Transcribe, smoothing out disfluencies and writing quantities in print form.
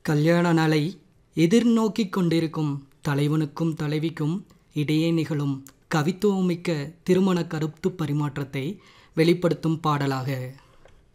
கல்யாண நாளை எதிர்நோக்கிக் கொண்டிருக்கும் தலைவனுக்கும் தலைவிக்கும் இடையே நிகழும் கவித்துவமிக்க திருமண கருத்து பரிமாற்றத்தை வெளிப்படுத்தும் பாடலாக